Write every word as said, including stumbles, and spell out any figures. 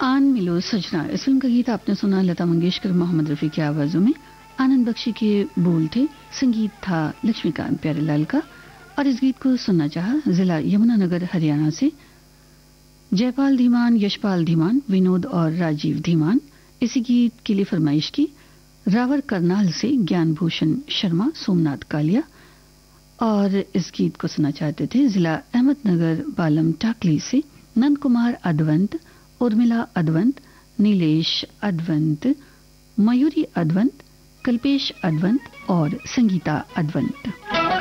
आन मिलो सजना, इस फिल्म का गीत आपने सुना लता मंगेशकर मोहम्मद रफ़ी की आवाज़ों में। आनंद बख्शी के बोल थे, संगीत था लक्ष्मीकांत प्यारेलाल का। और इस गीत को सुनना चाहा जिला यमुनानगर हरियाणा से जयपाल धीमान, यशपाल धीमान, विनोद और राजीव धीमान। इसी गीत के लिए फरमाइश की रावर करनाल से ज्ञानभूषण शर्मा, सोमनाथ कालिया। और इस गीत को सुनना चाहते थे जिला अहमदनगर बालम टाकली से नंद कुमार अद्वंत, उर्मिला अद्वंत, नीलेश अद्वंत, मयूरी अद्वंत, कल्पेश अद्वंत और संगीता अद्वंत।